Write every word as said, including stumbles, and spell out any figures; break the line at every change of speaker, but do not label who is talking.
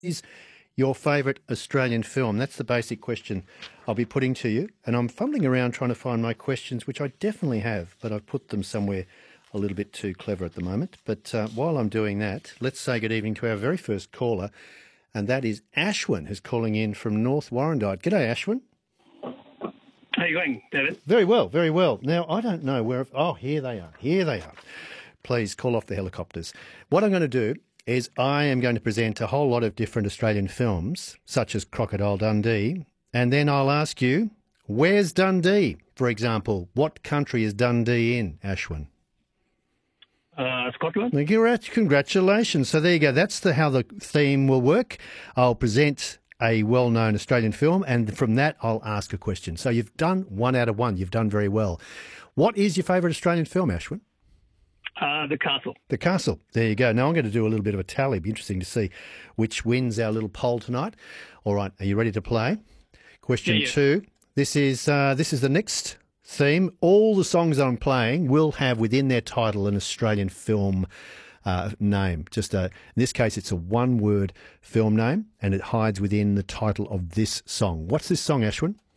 is your favourite Australian film? That's the basic question I'll be putting to you. And I'm fumbling around trying to find my questions, which I definitely have, but I've put them somewhere a little bit too clever at the moment. But uh, while I'm doing that, let's say good evening to our very first caller, and that is Ashwin, who's calling in from North Warrandyte. G'day, Ashwin.
How are you going, David?
Very well, very well. Now, I don't know where... Oh, here they are. Here they are. Please call off the helicopters. What I'm going to do is I am going to present a whole lot of different Australian films, such as Crocodile Dundee, and then I'll ask you, where's Dundee, for example? What country is Dundee in, Ashwin?
Uh, Scotland.
Congratulations. So there you go. That's the how the theme will work. I'll present a well-known Australian film, and from that I'll ask a question. So you've done one out of one. You've done very well. What is your favourite Australian film, Ashwin?
Uh, The Castle.
The Castle. There you go. Now I'm going to do a little bit of a tally. It'll be interesting to see which wins our little poll tonight. All right. Are you ready to play? Question
yeah, yeah.
two. This is uh, this is the next theme. All the songs I'm playing will have within their title an Australian film uh, name. Just a, in this case, it's a one-word film name, and it hides within the title of this song. What's this song, Ashwin?